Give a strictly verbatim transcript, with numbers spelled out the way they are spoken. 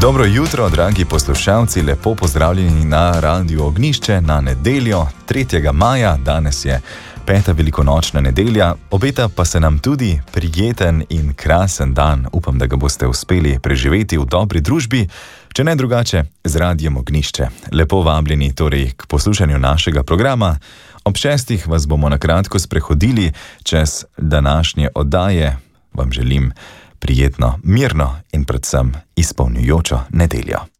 Dobro jutro, dragi poslušalci, lepo pozdravljeni na Radiu Ognjišče na nedeljo, tretjega maja, danes je peta velikonočna nedelja, obeta pa se nam tudi prijeten in krasen dan. Upam, da ga boste uspeli preživeti v dobri družbi, če ne drugače z Radijem Ognjišče. Lepo vabljeni torej k poslušanju našega programa. Ob šestih vas bomo na kratko sprehodili čez današnje oddaje. Vam želim prijetno, mirno in predvsem izpolnjujočo nedeljo.